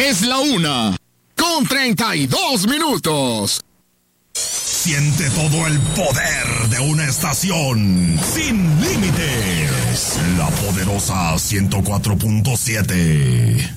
Es la 1:32. Siente todo el poder de una estación sin límites. La poderosa 104.7.